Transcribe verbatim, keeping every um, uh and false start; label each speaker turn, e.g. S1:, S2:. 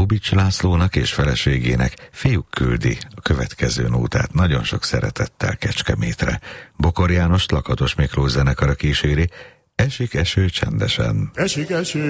S1: Bubics Lászlónak és feleségének fiúk küldi a következő nótát nagyon sok szeretettel Kecskemétre. Bokor Jánost Lakatos Miklós zenekara kíséri, Esik eső csendesen.
S2: Esik eső